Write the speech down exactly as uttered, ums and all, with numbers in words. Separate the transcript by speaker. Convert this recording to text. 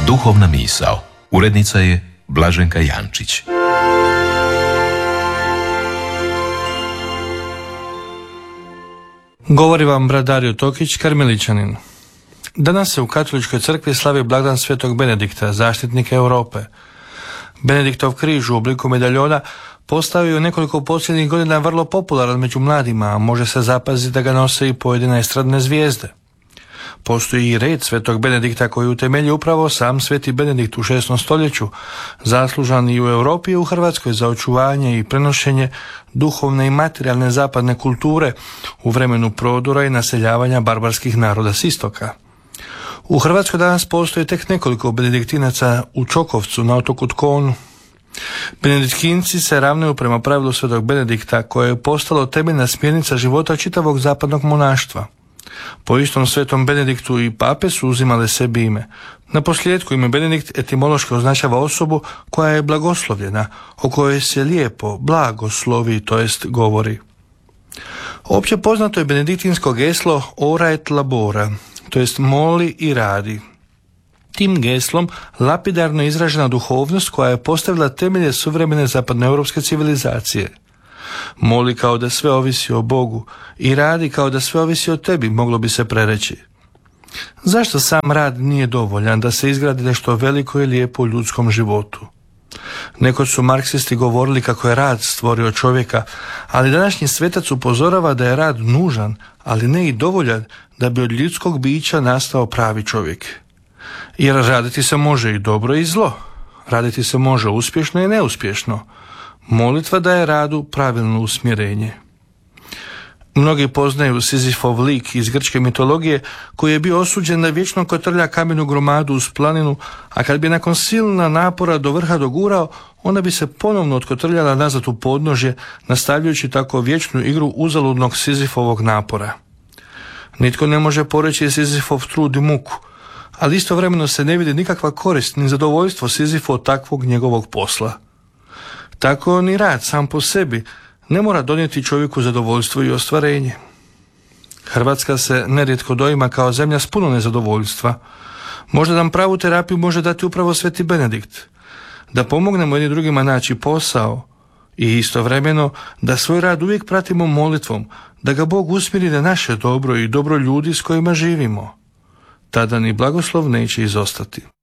Speaker 1: Duhovna misao. Urednica je Blaženka Jančić.
Speaker 2: Govori vam brat Dario Tokić, karmeličanin. Danas se u katoličkoj crkvi slavi blagdan svetog Benedikta, zaštitnika Europe. Benediktov križ u obliku medaljona postao je u nekoliko posljednjih godina vrlo popularan među mladima, a može se zapaziti da ga nose i pojedine estradne zvijezde. Postoji i red svetog Benedikta koji utemelji upravo sam sveti Benedikt u šestom stoljeću, zaslužan i u Europi i u Hrvatskoj za očuvanje i prenošenje duhovne i materijalne zapadne kulture u vremenu prodora i naseljavanja barbarskih naroda s istoka. U Hrvatskoj danas postoji tek nekoliko benediktinaca u Čokovcu na otoku Tkonu. Benediktinci se ravnaju prema pravilu svetog Benedikta koje je postalo temeljna smjernica života čitavog zapadnog monaštva. Po istom svetom Benediktu i pape su uzimale sebi ime. Na posljedku ime Benedikt etimološki označava osobu koja je blagoslovljena, o kojoj se lijepo, blagoslovi, to jest govori. Opće poznato je benediktinsko geslo ora et labora, to jest moli i radi. Tim geslom lapidarno izražena duhovnost koja je postavila temelje suvremene zapadnoeuropske civilizacije. Moli kao da sve ovisi o Bogu i radi kao da sve ovisi o tebi, moglo bi se prereći. Zašto sam rad nije dovoljan da se izgradi nešto veliko i lijepo u ljudskom životu? Nekoć su marksisti govorili kako je rad stvorio čovjeka, ali današnji svetac upozorava da je rad nužan, ali ne i dovoljan da bi od ljudskog bića nastao pravi čovjek. Jer raditi se može i dobro i zlo. Raditi se može uspješno i neuspješno. Molitva daje radu pravilno usmjerenje. Mnogi poznaju Sizifov lik iz grčke mitologije koji je bio osuđen da vječno kotrlja kamenu gromadu uz planinu, a kad bi nakon silna napora do vrha dogurao, ona bi se ponovno otkotrljala nazad u podnožje, nastavljajući tako vječnu igru uzaludnog Sizifovog napora. Nitko ne može poreći Sizifov trud i muku, ali istovremeno se ne vidi nikakva korist ni zadovoljstvo Sizifo od takvog njegovog posla. Tako ni rad sam po sebi ne mora donijeti čovjeku zadovoljstvo i ostvarenje. Hrvatska se nerijetko doima kao zemlja s puno nezadovoljstva. Možda nam pravu terapiju može dati upravo sveti Benedikt. Da pomognemo jedni drugima naći posao i istovremeno da svoj rad uvijek pratimo molitvom, da ga Bog usmjeri na naše dobro i dobro ljudi s kojima živimo. Tada ni blagoslov neće izostati.